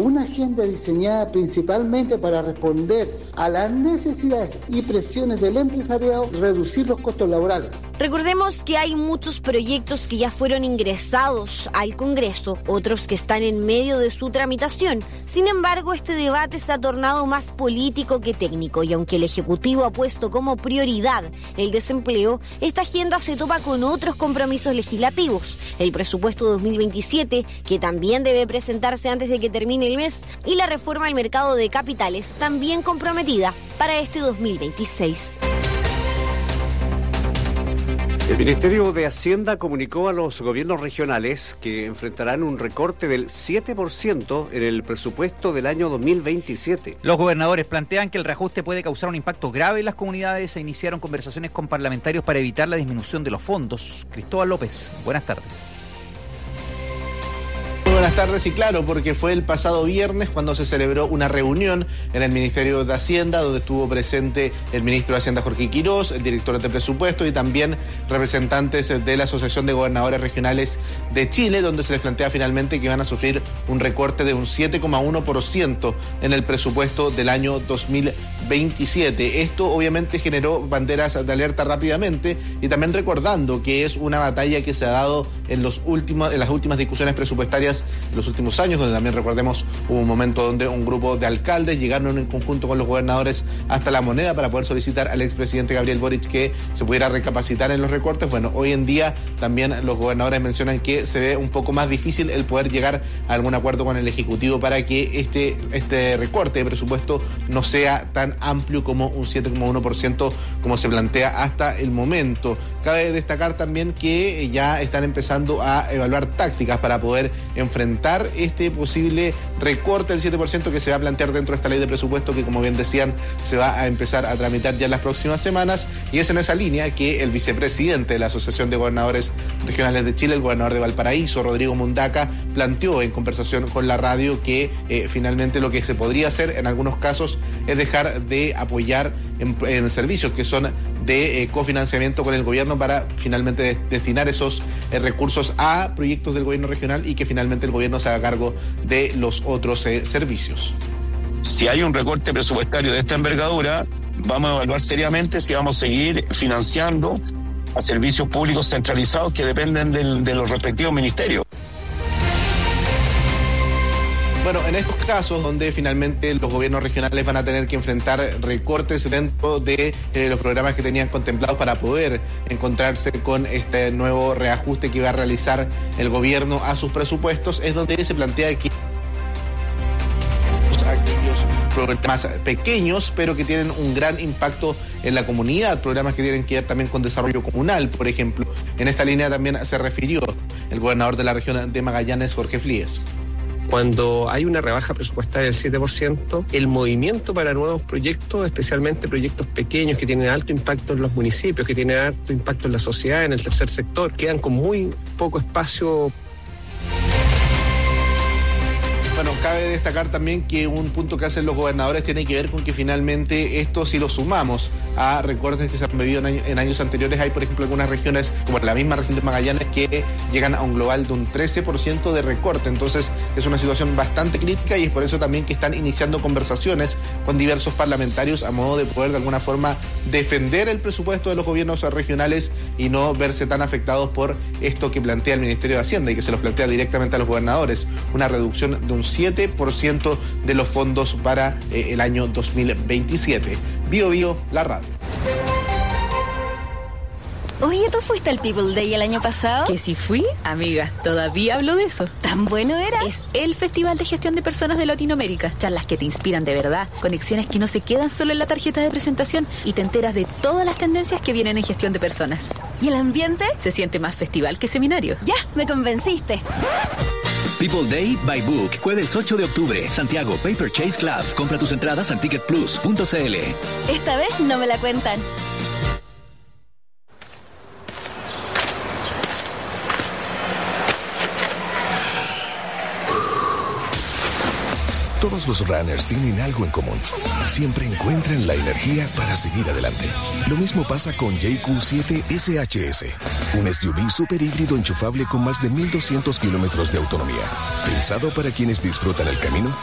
una agenda diseñada principalmente para responder a las necesidades y presiones del empresariado, reducir los costos laborales. Recordemos que hay muchos proyectos que ya fueron ingresados al Congreso, otros que están en medio de su tramitación. Sin embargo, este debate se ha tornado más político que técnico y aunque el Ejecutivo ha puesto como prioridad el desempleo, esta agenda se topa con otros compromisos legislativos. El presupuesto 2027, que también debe presentarse antes de que termine el mes, y la reforma al mercado de capitales, también comprometida para este 2026. El Ministerio de Hacienda comunicó a los gobiernos regionales que enfrentarán un recorte del 7% en el presupuesto del año 2027. Los gobernadores plantean que el reajuste puede causar un impacto grave en las comunidades e iniciaron conversaciones con parlamentarios para evitar la disminución de los fondos. Cristóbal López, buenas tardes. Buenas tardes, y claro, porque fue el pasado viernes cuando se celebró una reunión en el Ministerio de Hacienda, donde estuvo presente el ministro de Hacienda Jorge Quirós, el director de presupuesto y también representantes de la Asociación de Gobernadores Regionales de Chile, donde se les plantea finalmente que van a sufrir un recorte de un 7,1% en el presupuesto del año 2027. Esto obviamente generó banderas de alerta rápidamente, y también recordando que es una batalla que se ha dado en las últimas discusiones presupuestarias en los últimos años, donde también recordemos hubo un momento donde un grupo de alcaldes llegaron en conjunto con los gobernadores hasta La Moneda para poder solicitar al expresidente Gabriel Boric que se pudiera recapacitar en los recortes. Bueno, hoy en día también los gobernadores mencionan que se ve un poco más difícil el poder llegar a algún acuerdo con el Ejecutivo para que este recorte de presupuesto no sea tan amplio como un 7,1% como se plantea hasta el momento. Cabe destacar también que ya están empezando a evaluar tácticas para poder enfrentar este posible recorte del 7% que se va a plantear dentro de esta ley de presupuesto, que como bien decían se va a empezar a tramitar ya en las próximas semanas, y es en esa línea que el vicepresidente de la Asociación de Gobernadores Regionales de Chile, el gobernador de Valparaíso, Rodrigo Mundaca, planteó en conversación con la radio que finalmente lo que se podría hacer en algunos casos es dejar de apoyar en servicios que son de cofinanciamiento con el gobierno para finalmente destinar esos recursos a proyectos del gobierno regional y que finalmente el gobierno se haga cargo de los otros servicios. Si hay un recorte presupuestario de esta envergadura, vamos a evaluar seriamente si vamos a seguir financiando a servicios públicos centralizados que dependen de los respectivos ministerios. Bueno, en estos casos donde finalmente los gobiernos regionales van a tener que enfrentar recortes dentro de los programas que tenían contemplados para poder encontrarse con este nuevo reajuste que va a realizar el gobierno a sus presupuestos, es donde se plantea que aquellos programas pequeños pero que tienen un gran impacto en la comunidad, programas que tienen que ver también con desarrollo comunal, por ejemplo. En esta línea también se refirió el gobernador de la región de Magallanes, Jorge Flies. Cuando hay una rebaja presupuestaria del 7%, el movimiento para nuevos proyectos, especialmente proyectos pequeños que tienen alto impacto en los municipios, que tienen alto impacto en la sociedad, en el tercer sector, quedan con muy poco espacio. Bueno, cabe destacar también que un punto que hacen los gobernadores tiene que ver con que finalmente esto, si lo sumamos a recortes que se han vivido en años anteriores, hay por ejemplo algunas regiones, como la misma región de Magallanes, que llegan a un global de un 13% de recorte. Entonces es una situación bastante crítica, y es por eso también que están iniciando conversaciones con diversos parlamentarios a modo de poder de alguna forma defender el presupuesto de los gobiernos regionales y no verse tan afectados por esto que plantea el Ministerio de Hacienda y que se los plantea directamente a los gobernadores, una reducción de un 7% de los fondos para el año 2027. Bio Bio, la radio. Oye, ¿tú fuiste al People Day el año pasado? ¿Que sí fui? Amiga, todavía hablo de eso. ¿Tan bueno era? Es el Festival de Gestión de Personas de Latinoamérica. Charlas que te inspiran de verdad, conexiones que no se quedan solo en la tarjeta de presentación, y te enteras de todas las tendencias que vienen en gestión de personas. ¿Y el ambiente? Se siente más festival que seminario. Ya, me convenciste. People Day by Book, jueves 8 de octubre, Santiago Paper Chase Club. Compra tus entradas en ticketplus.cl. Esta vez no me la cuentan. Todos los runners tienen algo en común. Siempre encuentran la energía para seguir adelante. Lo mismo pasa con JQ7 SHS, un SUV super híbrido enchufable con más de 1,200 kilómetros de autonomía. Pensado para quienes disfrutan el camino